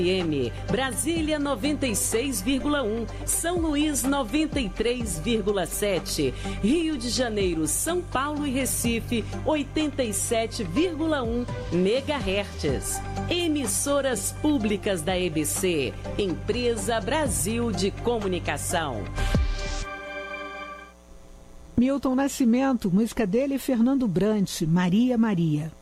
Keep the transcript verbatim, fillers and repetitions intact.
M, Brasília noventa e seis vírgula um, São Luís noventa e três vírgula sete, Rio de Janeiro, São Paulo e Recife oitenta e sete vírgula um megahertz. Emissoras públicas da E B C, Empresa Brasil de Comunicação. Milton Nascimento, música dele e Fernando Brant, Maria Maria.